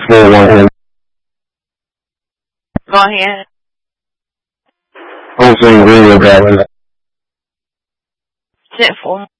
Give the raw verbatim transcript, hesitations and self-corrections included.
four one. Go ahead. I'm saying radio guy. Sit for.